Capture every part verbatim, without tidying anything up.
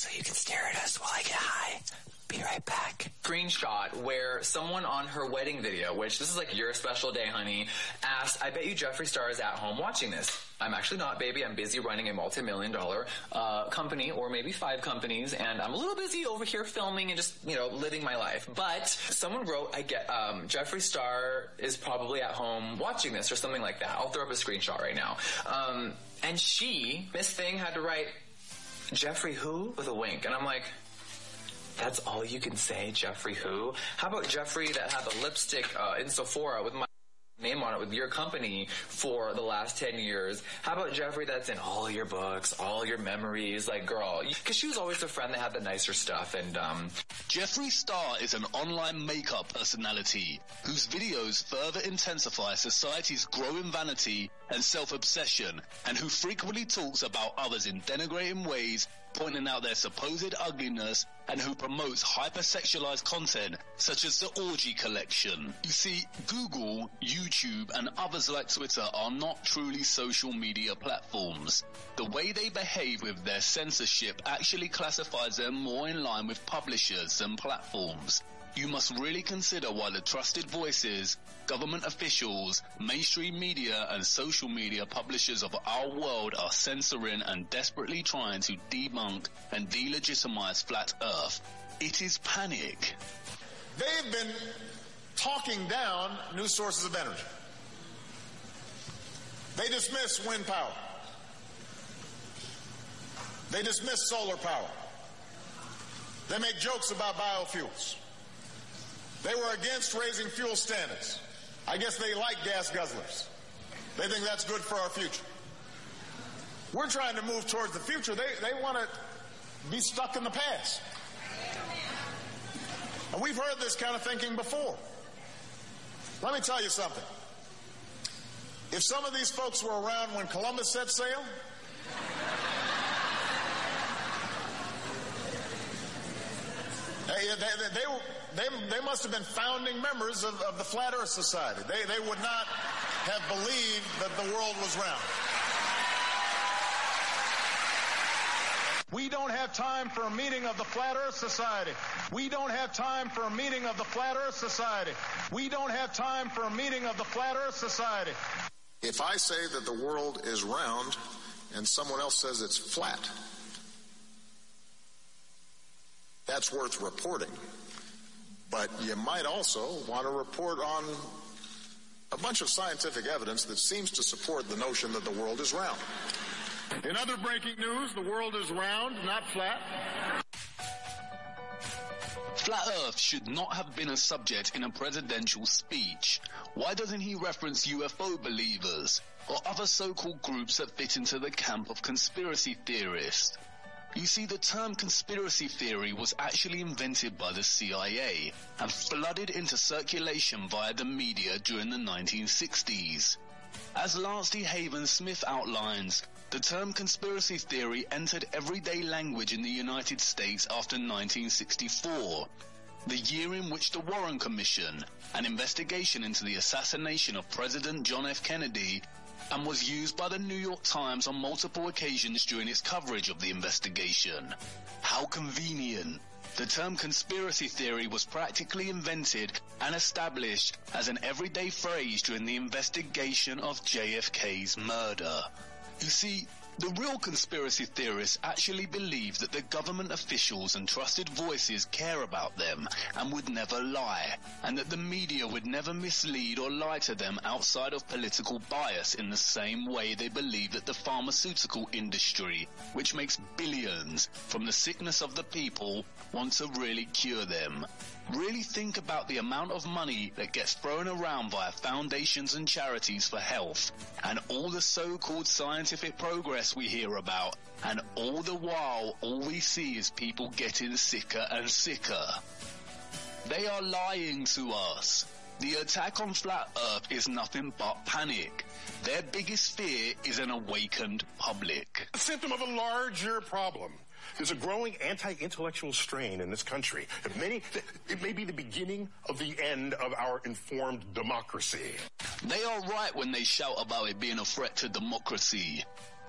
so you can stare at us while I get high. Be right back. Screenshot where someone on her wedding video, which this is like your special day, honey, asked, I bet you Jeffree Star is at home watching this. I'm actually not, baby. I'm busy running a multi-million dollar uh, company, or maybe five companies, and I'm a little busy over here filming and just, you know, living my life. But someone wrote, I get, um, Jeffree Star is probably at home watching this, or something like that. I'll throw up a screenshot right now. Um, and she, Miss Thing, had to write, Jeffree who? With a wink. And I'm like, that's all you can say, Jeffree who? How about Jeffree that had the lipstick uh, in Sephora with my name on it with your company for the last ten years? How about Jeffree that's in all your books, all your memories? Like, girl, because she was always the friend that had the nicer stuff. And um Jeffree Star is an online makeup personality whose videos further intensify society's growing vanity and self-obsession, and who frequently talks about others in denigrating ways, pointing out their supposed ugliness, and who promotes hypersexualized content such as the Orgy Collection. You see, Google, YouTube, and others like Twitter are not truly social media platforms. The way they behave with their censorship actually classifies them more in line with publishers than platforms. You must really consider why the trusted voices, government officials, mainstream media, and social media publishers of our world are censoring and desperately trying to debunk and delegitimize Flat Earth. It is panic. They've been talking down new sources of energy. They dismiss wind power. They dismiss solar power. They make jokes about biofuels. They were against raising fuel standards. I guess they like gas guzzlers. They think that's good for our future. We're trying to move towards the future. They, they want to be stuck in the past. And we've heard this kind of thinking before. Let me tell you something. If some of these folks were around when Columbus set sail, they, they, they, they, they must have been founding members of, of the Flat Earth Society. They, they would not have believed that the world was round. We don't have time for a meeting of the Flat Earth Society. We don't have time for a meeting of the Flat Earth Society. We don't have time for a meeting of the Flat Earth Society. If I say that the world is round and someone else says it's flat, that's worth reporting. But you might also want to report on a bunch of scientific evidence that seems to support the notion that the world is round. In other breaking news, the world is round, not flat. Flat Earth should not have been a subject in a presidential speech. Why doesn't he reference U F O believers or other so-called groups that fit into the camp of conspiracy theorists? You see, the term conspiracy theory was actually invented by the C I A and flooded into circulation via the media during the nineteen sixties. As Lance D. Haven Smith outlines, the term conspiracy theory entered everyday language in the United States after nineteen sixty-four, the year in which the Warren Commission, an investigation into the assassination of President John F. Kennedy, and was used by the New York Times on multiple occasions during its coverage of the investigation. How convenient. The term conspiracy theory was practically invented and established as an everyday phrase during the investigation of J F K's murder. You see, the real conspiracy theorists actually believe that the government officials and trusted voices care about them and would never lie, and that the media would never mislead or lie to them outside of political bias in the same way they believe that the pharmaceutical industry, which makes billions from the sickness of the people, wants to really cure them. Really think about the amount of money that gets thrown around via foundations and charities for health, and all the so-called scientific progress we hear about, and all the while all we see is people getting sicker and sicker. They are lying to us. The attack on Flat Earth is nothing but panic. Their biggest fear is an awakened public. A symptom of a larger problem. There's a growing anti-intellectual strain in this country. And many, it may be the beginning of the end of our informed democracy. They are right when they shout about it being a threat to democracy.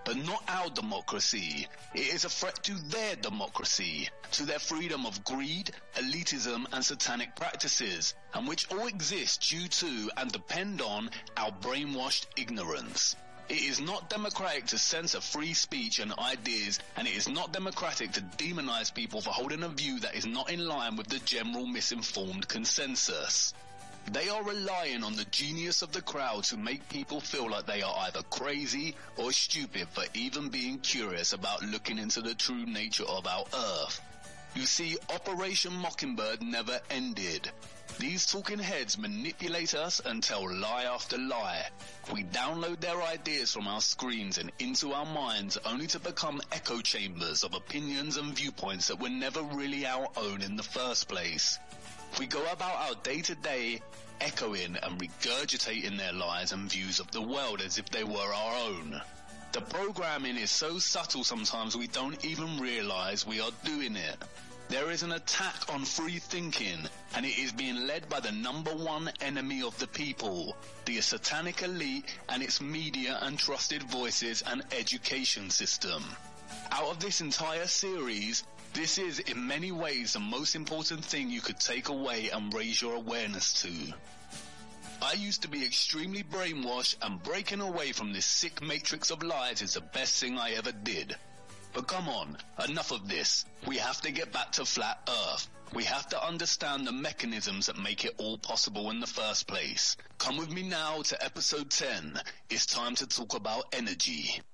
but not our democracy. It is a threat to their democracy, to their freedom of greed, elitism and satanic practices, and which all exist due to and depend on our brainwashed ignorance. It is not democratic to censor free speech and ideas, and it is not democratic to demonize people for holding a view that is not in line with the general misinformed consensus. They are relying on the genius of the crowd to make people feel like they are either crazy or stupid for even being curious about looking into the true nature of our Earth. You see, Operation Mockingbird never ended. These talking heads manipulate us and tell lie after lie. We download their ideas from our screens and into our minds only to become echo chambers of opinions and viewpoints that were never really our own in the first place. We go about our day-to-day echoing and regurgitating their lies and views of the world as if they were our own. The programming is so subtle sometimes we don't even realize we are doing it. There is an attack on free thinking, and it is being led by the number one enemy of the people, the satanic elite and its media and trusted voices and education system. Out of this entire series, this is in many ways the most important thing you could take away and raise your awareness to. I used to be extremely brainwashed, and breaking away from this sick matrix of lies is the best thing I ever did. But come on, enough of this. We have to get back to flat Earth. We have to understand the mechanisms that make it all possible in the first place. Come with me now to episode ten. It's time to talk about energy.